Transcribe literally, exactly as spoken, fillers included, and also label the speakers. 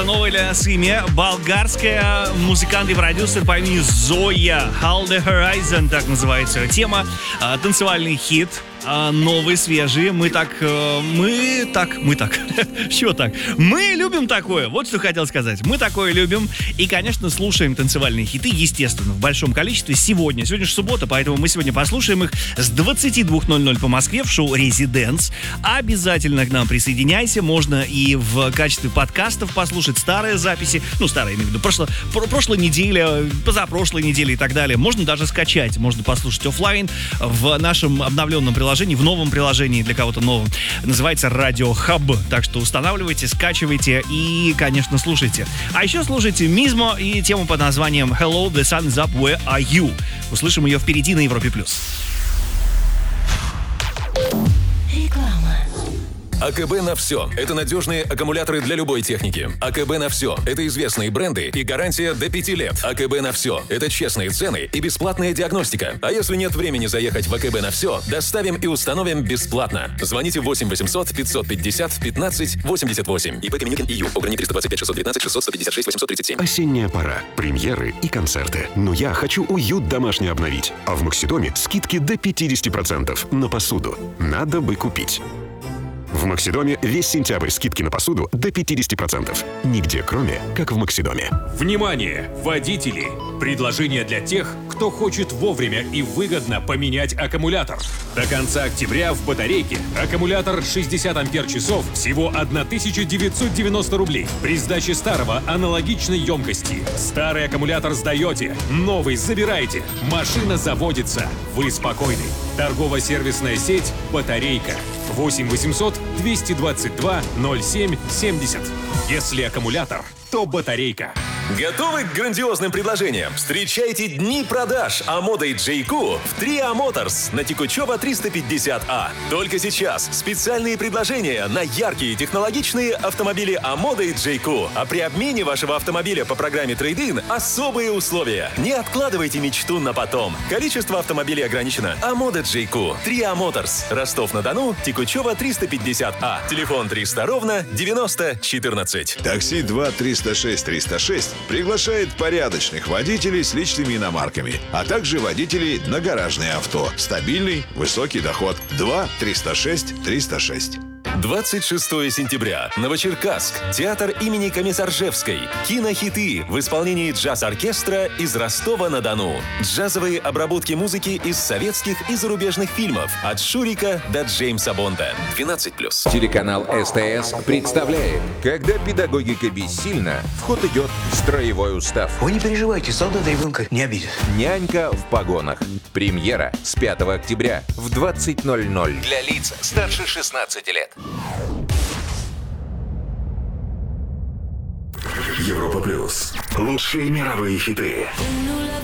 Speaker 1: Это новое для нас имя. Болгарская музыкант и продюсер по имени Зоя. How the Horizon, так называется тема. Танцевальный хит. Новый, свежий. Мы так... Мы так... Мы так... Чего так? Мы любим такое. Вот что хотел сказать. Мы такое любим. И, конечно, слушаем танцевальные хиты, естественно, в большом количестве сегодня. Сегодня же суббота, поэтому мы сегодня послушаем их с двадцати двух ноль-ноль по Москве в шоу «Резиденс». Обязательно к нам присоединяйся. Можно и в качестве подкастов послушать старые записи. Ну, старые, имею в виду. Прошло, про, прошлой неделе, позапрошлой неделе и так далее. Можно даже скачать. Можно послушать офлайн в нашем обновленном приложении. В новом приложении, для кого-то новом, называется Radio Hub. Так что устанавливайте, скачивайте и, конечно, слушайте. А еще слушайте Мизмо и тему под названием Hello, the sun is up, where are you? Услышим ее впереди на Европе+.
Speaker 2: АКБ на все. Это надежные аккумуляторы для любой техники. АКБ на все. Это известные бренды и гарантия до пяти лет. АКБ на все. Это честные цены и бесплатная диагностика. А если нет времени заехать в АКБ на все, доставим и установим бесплатно. Звоните восемь восемьсот пятьсот пятьдесят пятнадцать восемьдесят восемь. ИП Каменюкин ИЮ. Ограничение триста двадцать пять шестьсот девятнадцать шестьсот сто пятьдесят шесть восемьсот тридцать семь.
Speaker 3: Осенняя пора. Премьеры и концерты. Но я хочу уют домашний обновить. А в Максидоме скидки до пятьдесят процентов на посуду. Надо бы купить. В Максидоме весь сентябрь скидки на посуду до пятьдесят процентов. Нигде, кроме как в Максидоме.
Speaker 4: Внимание, водители! Предложение для тех, кто хочет вовремя и выгодно поменять аккумулятор. До конца октября в батарейке аккумулятор шестьдесят ампер-часов всего тысяча девятьсот девяносто рублей. При сдаче старого аналогичной емкости. Старый аккумулятор сдаете, новый забираете. Машина заводится. Вы спокойны. Торгово-сервисная сеть «Батарейка». восемь восемьсот двести двадцать два ноль семь семьдесят. Если аккумулятор, то батарейка.
Speaker 2: Готовы к грандиозным предложениям? Встречайте дни продаж Амода и Джейку в Триа Моторс на Тикучева триста пятьдесят А. Только сейчас специальные предложения на яркие технологичные автомобили Амода и Джейку. А при обмене вашего автомобиля по программе Трейд-ин особые условия. Не откладывайте мечту на потом. Количество автомобилей ограничено. Амода Джейку. Триа Моторс. Ростов-на-Дону. Тикучева триста пятьдесят А. Телефон триста ровно девяносто четырнадцать.
Speaker 5: Такси два триста шесть триста шесть приглашает порядочных водителей с личными иномарками, а также водителей на гаражные авто. Стабильный, высокий доход. два триста шесть триста шесть.
Speaker 2: двадцать шестого сентября. Новочеркасск. Театр имени Комиссаржевской. Кинохиты в исполнении джаз-оркестра из Ростова-на-Дону. Джазовые обработки музыки из советских и зарубежных фильмов. От Шурика до Джеймса Бонда. двенадцать плюс.
Speaker 6: Телеканал СТС представляет. Когда педагогика бессильна, в ход идет строевой устав.
Speaker 7: Вы не переживайте, солдата ребенка не обидит.
Speaker 6: Нянька в погонах. Премьера с пятого октября в двадцать ноль ноль. Для лиц старше шестнадцати лет.
Speaker 3: Европа плюс. Лучшие мировые хиты.